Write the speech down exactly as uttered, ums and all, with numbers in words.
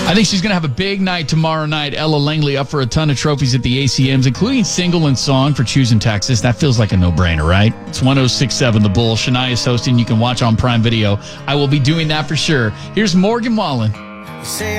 I think she's going to have a big night tomorrow night. Ella Langley up for a ton of trophies at the A C Ms, including single and song for Choosing Texas. That feels like a no-brainer, right? It's one oh six point seven The Bull. Shania's hosting. You can watch on Prime Video. I will be doing that for sure. Here's Morgan Wallen.